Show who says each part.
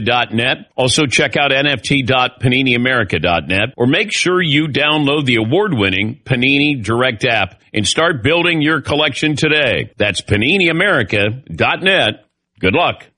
Speaker 1: NFT.net. Also check out NFT.PaniniAmerica.net or make sure you download the award-winning Panini Direct app and start building your collection today. That's PaniniAmerica.net. Good luck.